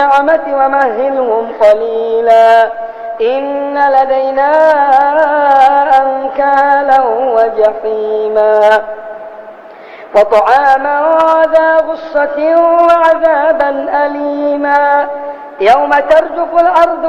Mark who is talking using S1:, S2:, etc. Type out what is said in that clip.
S1: النعمة ومهلهم قليلا إن لدينا أنكالا وجحيما وطعاما ذا غصة وعذابا أليما يوم ترجف الأرض